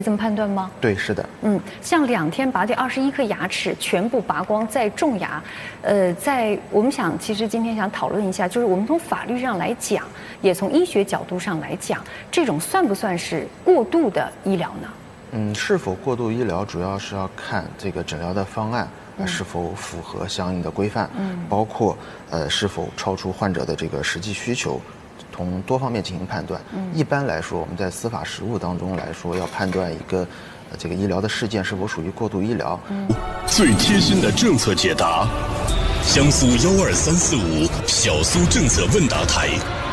这么判断吗？ 对，是的。 像2天拔掉21颗牙齿，全部拔光再种牙，在我们想，其实今天想讨论一下，就是我们从法律上来讲，也从医学角度上来讲，这种算不算是过度的医疗呢？ 是否过度医疗，主要是要看这个诊疗的方案是否符合相应的规范，包括是否超出患者的这个实际需求。从多方面进行判断。一般来说，我们在司法实务当中来说，要判断一个这个医疗的事件是否属于过度医疗。 最贴心的政策解答，江苏12345小苏政策问答台。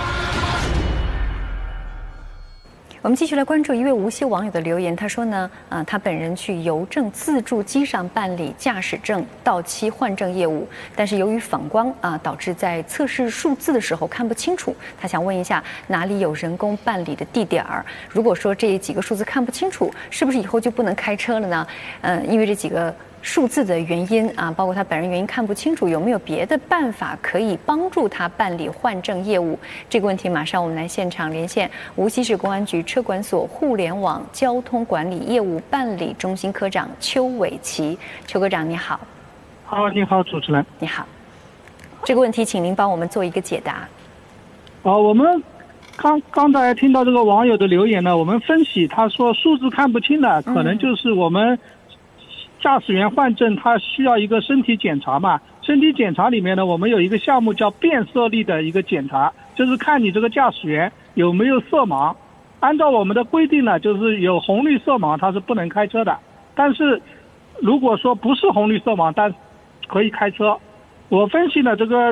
我们继续来关注一位无锡网友的留言，他说呢，他本人去邮政自助机上办理驾驶证到期换证业务，但是由于反光导致在测试数字的时候看不清楚。他想问一下，哪里有人工办理的地点儿？如果说这几个数字看不清楚，是不是以后就不能开车了呢？因为这几个数字的原因包括他本人原因看不清楚，有没有别的办法可以帮助他办理换证业务？这个问题马上我们来现场连线无锡市公安局车管所互联网交通管理业务办理中心科长邱伟奇。邱科长你好。 好，你好，主持人。 你好。这个问题请您帮我们做一个解答。 我们刚才听到这个网友的留言呢，我们分析他说数字看不清的，可能就是我们驾驶员换证他需要一个身体检查嘛，身体检查里面呢，我们有一个项目叫变色力的一个检查，就是看你这个驾驶员有没有色盲。按照我们的规定呢，就是有红绿色盲他是不能开车的，但是如果说不是红绿色盲，但可以开车。我分析呢，这个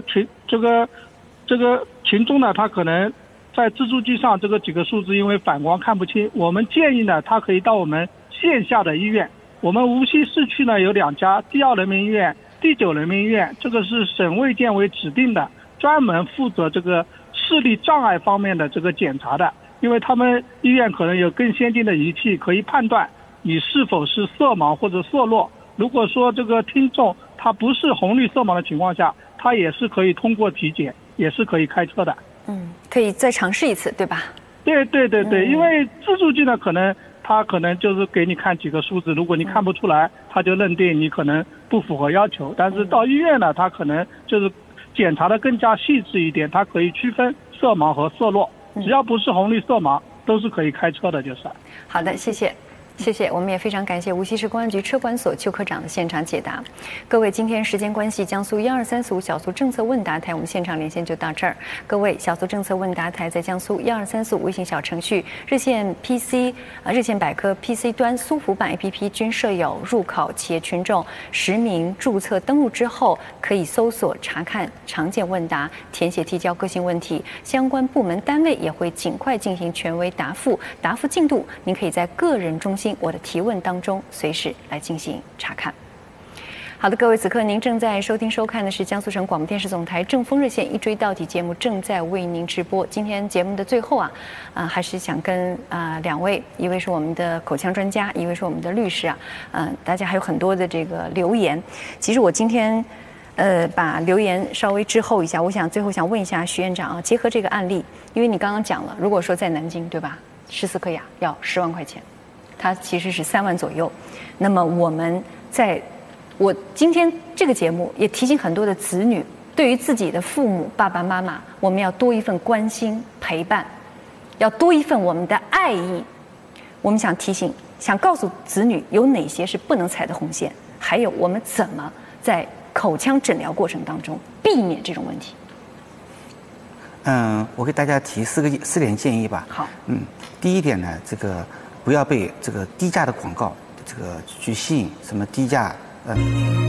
群众呢，他可能在自助机上这个几个数字因为反光看不清，我们建议呢，他可以到我们线下的医院。我们无锡市区呢有2家，第2人民医院、第9人民医院，这个是省卫健委指定的，专门负责这个视力障碍方面的这个检查的。因为他们医院可能有更先进的仪器，可以判断你是否是色盲或者色弱。如果说这个听众他不是红绿色盲的情况下，他也是可以通过体检，也是可以开车的。 可以再尝试一次，对吧？ 对，因为自助机呢，他可能就是给你看几个数字，如果你看不出来，他就认定你可能不符合要求。但是到医院呢，他可能就是检查的更加细致一点，他可以区分色盲和色弱，只要不是红绿色盲，都是可以开车的，就是。 好的，谢谢。谢谢，我们也非常感谢无锡市公安局车管所邱科长的现场解答。各位，今天时间关系，江苏12345小苏政策问答台我们现场连线就到这儿。各位，小苏政策问答台在江苏12345微信小程序、热线 PC、热线百科 PC 端、苏福版 APP 均设有入口，企业群众实名注册登录之后，可以搜索查看常见问答，填写提交个性问题，相关部门单位也会尽快进行权威答复。答复进度，您可以在个人中心我的提问当中随时来进行查看。好的，各位，此刻您正在收听收看的是江苏省广播电视总台正风热线一追到底节目，正在为您直播。今天节目的最后还是想跟2位，一位是我们的口腔专家，一位是我们的律师大家还有很多的这个留言。其实我今天把留言稍微滞后一下，我想最后想问一下徐院长结合这个案例，因为你刚刚讲了，如果说在南京对吧，14颗牙要10万块钱。它其实是3万左右，那么我今天这个节目也提醒很多的子女，对于自己的父母爸爸妈妈，我们要多一份关心陪伴，要多一份我们的爱意。我们想提醒，想告诉子女有哪些是不能踩的红线，还有我们怎么在口腔诊疗过程当中避免这种问题。 我给大家提4点建议吧。 好。 第一点呢，这个不要被这个低价的广告这个去吸引，什么低价